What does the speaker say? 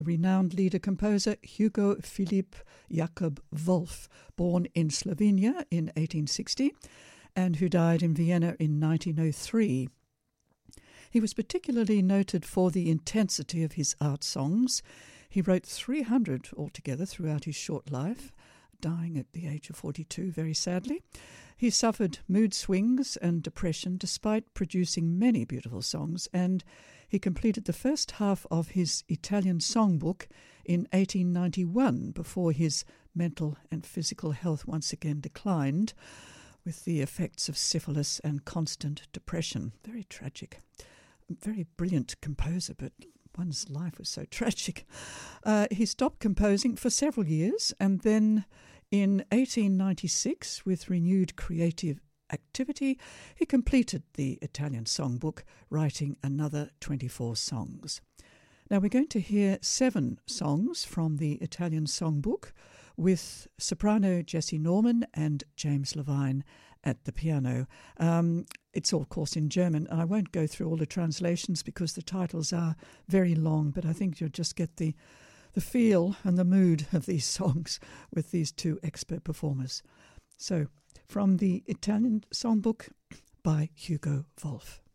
renowned leader-composer Hugo Philipp Jakob Wolf, born in Slovenia in 1860 and who died in Vienna in 1903. He was particularly noted for the intensity of his art songs. He wrote 300 altogether throughout his short life, dying at the age of 42, very sadly. He suffered mood swings and depression despite producing many beautiful songs, and he completed the first half of his Italian songbook in 1891 before his mental and physical health once again declined with the effects of syphilis and constant depression. Very tragic. Very brilliant composer, but one's life was so tragic. He stopped composing for several years, and then in 1896, with renewed creative activity, he completed the Italian songbook, writing another 24 songs. Now we're going to hear 7 songs from the Italian songbook with soprano Jessie Norman and James Levine at the piano. It's all, of course, in German. I won't go through all the translations because the titles are very long, but I think you'll just get the feel and the mood of these songs with these 2 expert performers. So, from the Italian songbook by Hugo Wolf.